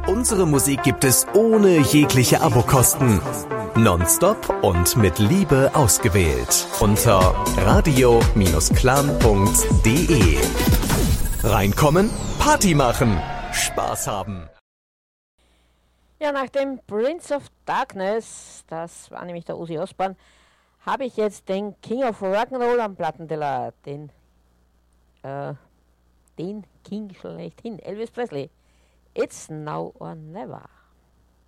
Unsere Musik gibt es ohne jegliche Abokosten. Nonstop und mit Liebe ausgewählt. Unter radio-clan.de. Reinkommen, Party machen, Spaß haben. Ja, nach dem Prince of Darkness, das war nämlich der Ozzy Osbourne, habe ich jetzt den King of Rock'n'Roll am Plattenteller, den King schlechthin, Elvis Presley. It's now or never.